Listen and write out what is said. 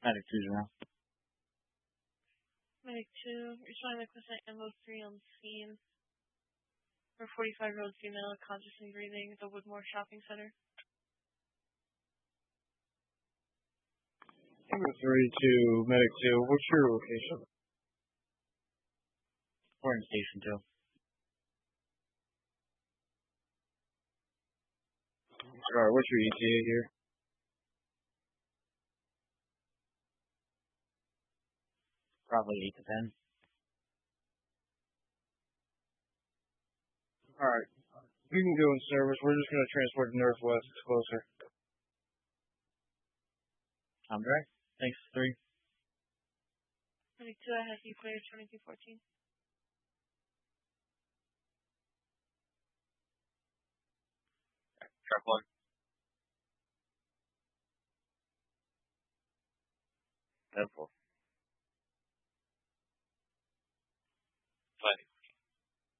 Medic 2 now. Medic 2, responding to request at MO3 on the scene. For 45-year-old female, conscious and breathing, the Woodmore Shopping Center. Number 3 to Medic 2, what's your location? We're in Station 2. Alright, what's your ETA here? Probably 8 to 10. Alright, we can go in service. We're just going to transport to Northwest. It's closer. I'm right. Thanks, 3. Medic 2, I have you cleared 2214. Truck 1. Temple. Fighting.